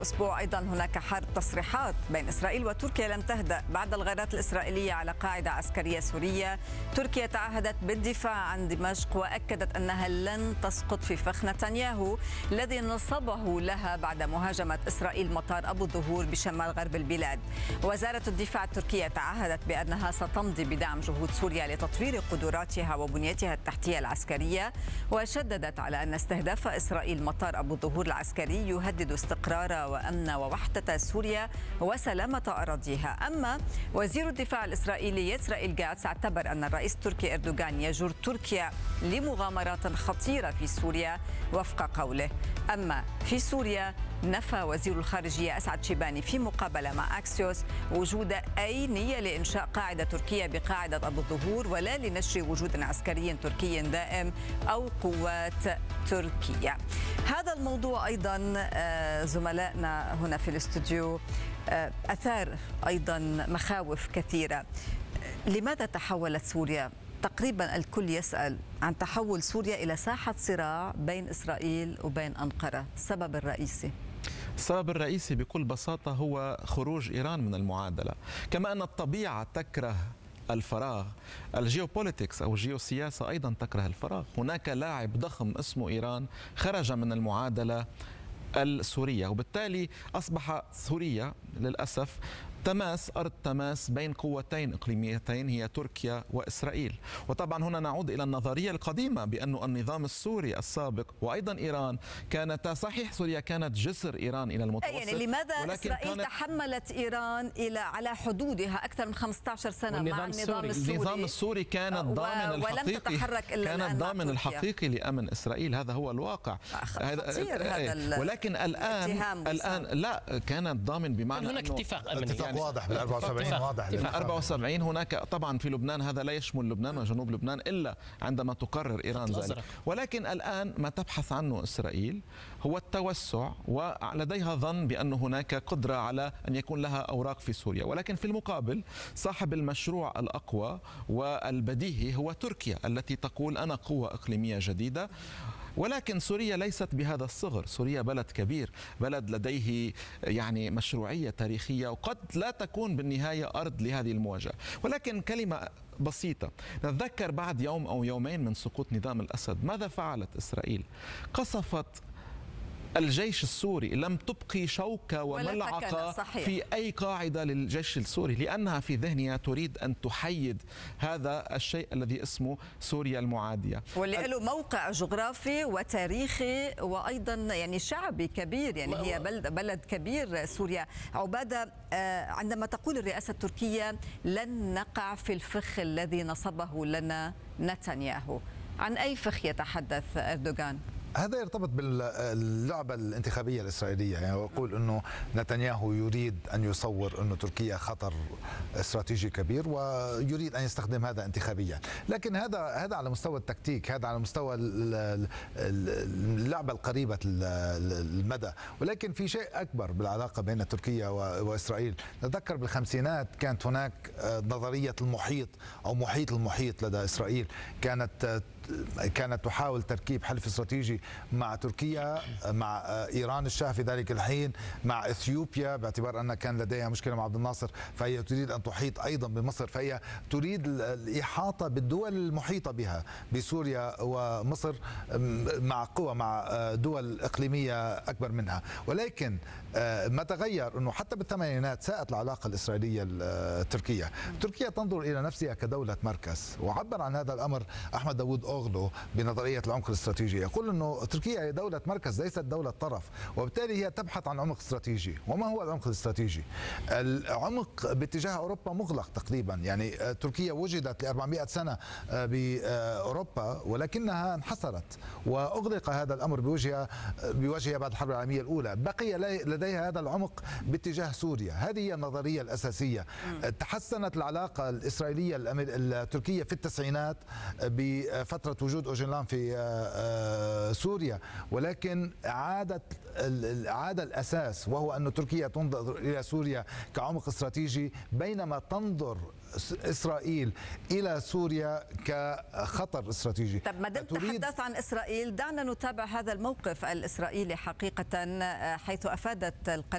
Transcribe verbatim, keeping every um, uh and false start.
أسبوع أيضا هناك حرب. تصريحات بين إسرائيل وتركيا لم تهدأ بعد الغارات الإسرائيلية على قاعدة عسكرية سورية. تركيا تعهدت بالدفاع عن دمشق وأكدت أنها لن تسقط في فخ نتنياهو الذي نصبه لها بعد مهاجمة إسرائيل مطار أبو الظهور بشمال غرب البلاد. وزارة الدفاع التركية تعهدت بأنها ستمضي بدعم جهود سوريا لتطوير قدراتها وبنيتها التحتية العسكرية، وشددت على أن استهداف إسرائيل مطار أبو الظهور العسكري يهدد استقرار وأمن ووحدة سوريا وسلامة أراضيها. أما وزير الدفاع الإسرائيلي إسرائيل جاتس اعتبر أن الرئيس التركي أردوغان يجر تركيا لمغامرات خطيرة في سوريا وفق قوله. أما في سوريا نفى وزير الخارجية أسعد شيباني في مقابلة مع أكسيوس وجود أي نية لإنشاء قاعدة تركية بقاعدة أبو الظهور ولا لنشر وجود عسكري تركي دائم أو قوات تركية. هذا الموضوع أيضا زملائنا هنا في الاستوديو أثار أيضا مخاوف كثيرة. لماذا تحولت سوريا؟ تقريبا الكل يسأل عن تحول سوريا إلى ساحة صراع بين إسرائيل وبين أنقرة. السبب الرئيسي السبب الرئيسي بكل بساطة هو خروج إيران من المعادلة. كما أن الطبيعة تكره الفراغ، الجيوبوليتكس أو الجيوسياسة أيضا تكره الفراغ. هناك لاعب ضخم اسمه إيران خرج من المعادلة السورية، وبالتالي أصبح سوريا للأسف تماس أرض تماس بين قوتين إقليميتين هي تركيا وإسرائيل. وطبعا هنا نعود إلى النظرية القديمة بأن النظام السوري السابق وأيضا إيران كانتا صحيح سوريا كانت جسر إيران إلى المتوسط، يعني لماذا إسرائيل كانت تحملت إيران إلى على حدودها أكثر من خمسة عشر سنة مع النظام السوري؟ النظام السوري كان الضامن الحقيقي ولم تتحرك إلا كان الضامن الحقيقي لأمن إسرائيل. هذا هو الواقع. خطير هذا ولكن الآن الآن لا كان الضامن بمعنى هناك اتفاق أمني اتفاق واضح بال أربعة وسبعين واضح بال أربعة وسبعين. هناك طبعا في لبنان هذا لا يشمل لبنان وجنوب لبنان إلا عندما تقرر إيران ذلك. ولكن الآن ما تبحث عنه إسرائيل هو التوسع، ولديها ظن بأن هناك قدرة على أن يكون لها أوراق في سوريا. ولكن في المقابل صاحب المشروع الأقوى والبديهي هو تركيا التي تقول أنا قوة إقليمية جديدة. ولكن سوريا ليست بهذا الصغر. سوريا بلد كبير، بلد لديه يعني مشروعية تاريخية وقد لا تكون بالنهاية أرض لهذه المواجهة. ولكن كلمة بسيطة، نتذكر بعد يوم أو يومين من سقوط نظام الأسد ماذا فعلت إسرائيل؟ قصفت الجيش السوري، لم تبقي شوكة وملعقة في أي قاعدة للجيش السوري، لأنها في ذهنها تريد أن تحيد هذا الشيء الذي اسمه سوريا المعادية، واللي له موقع جغرافي وتاريخي وأيضا يعني شعبي كبير. يعني هي بلد, بلد كبير سوريا. عبادة، عندما تقول الرئاسة التركية لن نقع في الفخ الذي نصبه لنا نتنياهو، عن أي فخ يتحدث أردوغان؟ هذا يرتبط باللعبة الانتخابية الإسرائيلية. يعني يقول أنه نتنياهو يريد أن يصور أنه تركيا خطر استراتيجي كبير ويريد أن يستخدم هذا انتخابيا. لكن هذا هذا على مستوى التكتيك، هذا على مستوى اللعبة القريبة المدى. ولكن في شيء أكبر بالعلاقة بين تركيا وإسرائيل. نتذكر بالخمسينات كانت هناك نظرية المحيط أو محيط المحيط لدى إسرائيل، كانت كانت تحاول تركيب حلف استراتيجي مع تركيا، مع إيران الشاه في ذلك الحين، مع إثيوبيا باعتبار أن كان لديها مشكلة مع عبد الناصر، فهي تريد أن تحيط أيضا بمصر، فهي تريد الإحاطة بالدول المحيطة بها بسوريا ومصر مع قوة، مع دول إقليمية أكبر منها. ولكن ما تغير أنه حتى بالثمانينات ساءت العلاقة الإسرائيلية التركية. تركيا تنظر إلى نفسها كدولة مركز، وعبر عن هذا الأمر أحمد داوود أوغلو بنظرية العمق الاستراتيجي. يقول أنه تركيا هي دولة مركز ليست دولة طرف، وبالتالي هي تبحث عن عمق استراتيجي. وما هو العمق الاستراتيجي؟ العمق باتجاه أوروبا مغلق تقريبا. يعني تركيا وجدت ل أربعمائة سنة بأوروبا ولكنها انحسرت وأغلق هذا الأمر بوجهها بوجهها بعد الحرب العالمية الأولى. بقي لديها هذا العمق باتجاه سوريا. هذه هي النظرية الأساسية. تحسنت العلاقة الإسرائيلية التركية في التسعينات بفترة وجود أوجلان في سوريا، ولكن عادت عاد الأساس وهو أن تركيا تنظر إلى سوريا كعمق استراتيجي، بينما تنظر إسرائيل إلى سوريا كخطر استراتيجي. طب ما دام تحدث عن إسرائيل، دعنا نتابع هذا الموقف الإسرائيلي حقيقة، حيث أفادت القناة